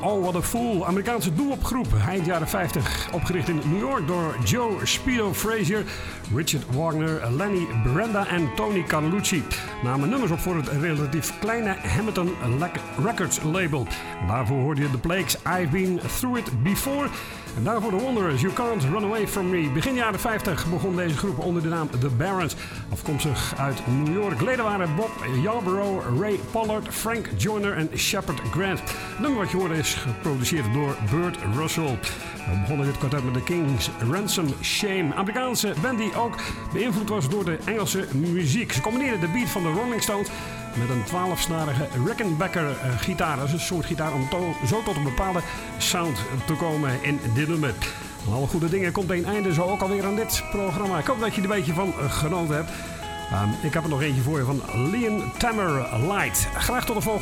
Oh, What a Fool. Amerikaanse doo-wop-groep. Eind jaren 50. Opgericht in New York door Joe Speedo Frazier, Richard Wagner, Lenny Brenda en Tony Carlucci. Namen nummers op voor het relatief kleine Hamilton Records label. Daarvoor hoorde je The Plagues, I've Been Through It Before. En daarvoor The Wanderers, You Can't Run Away From Me. Begin jaren 50 begon deze groep onder de naam The Barons. Afkomstig uit New York. Leden waren Bob Yarborough, Ray Pollard, Frank Joyner en Shepard Grant. Het nummer wat je hoorde is geproduceerd door Burt Russell. We begonnen dit kwartet met de King's Ransom Shame. Amerikaanse band die ook beïnvloed was door de Engelse muziek. Ze combineerden de beat van de Rolling Stones met een 12-snarige Rickenbacker gitaar. Dat is een soort gitaar om zo tot een bepaalde sound te komen in dit nummer. Van alle goede dingen komt een einde zo ook alweer aan dit programma. Ik hoop dat je er een beetje van genoten hebt. Ik heb er nog eentje voor je van Leon Tamer Light. Graag tot de volgende.